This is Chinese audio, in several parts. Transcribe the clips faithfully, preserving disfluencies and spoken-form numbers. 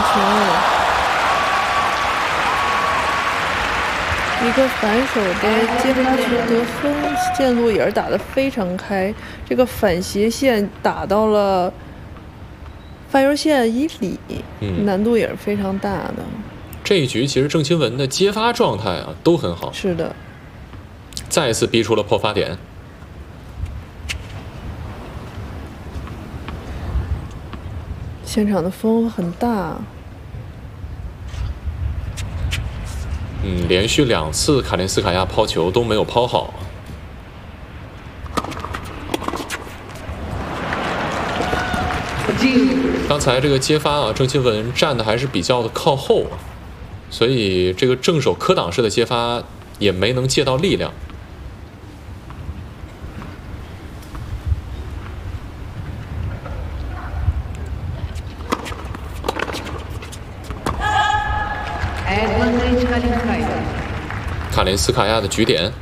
球，一个反手的接发球得分，线路也是打得非常开，这个反斜线打到了发球线以里， 嗯， 难度也是非常大的。 这一局其实郑钦文的接发状态啊都很好， 是的， 再一次逼出了破发点。 现场的风很大。 嗯，连续两次卡林斯卡娅抛球都没有抛好。刚才这个接发啊，郑钦文站的还是比较的靠后，所以这个正手磕挡式的接发也没能借到力量。卡林斯卡娅的局点。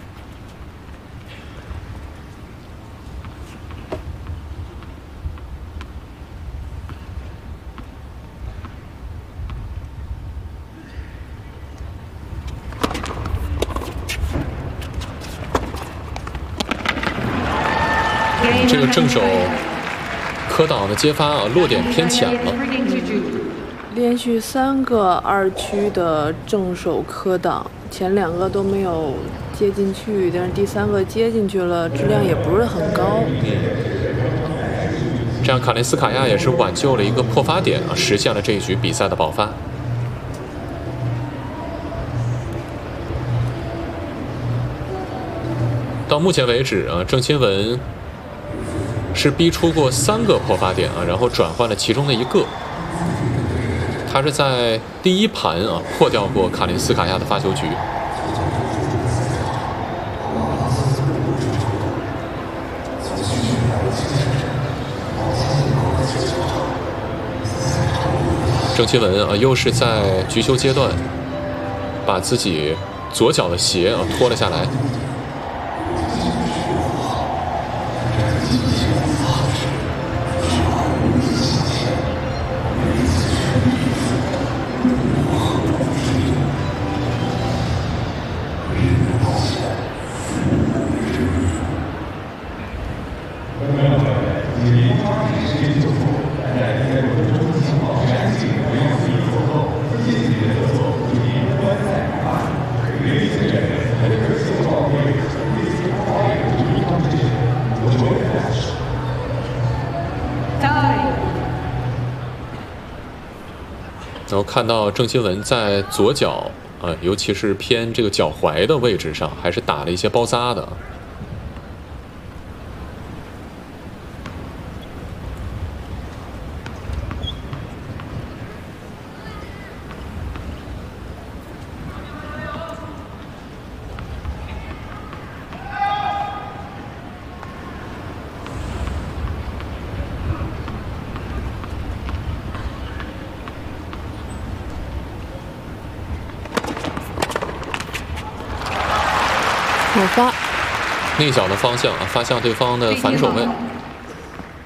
这个正手磕挡的接发啊，落点偏浅了。 连续三个二区的正手磕挡，前两个都没有接进去，但是第三个接进去了，质量也不是很高。 嗯，这样卡林斯卡娅也是挽救了一个破发点啊，实现了这一局比赛的保发。到目前为止啊，郑钦文是逼出过三个破发点啊，然后转换了其中的一个。他是在第一盘啊破掉过卡林斯卡娅的发球局。郑钦文啊，又是在局球阶段把自己左脚的鞋啊脱了下来。然后看到郑钦文在左脚啊、呃，尤其是偏这个脚踝的位置上，还是打了一些包扎的。 我发内脚的方向啊，发向对方的反手位。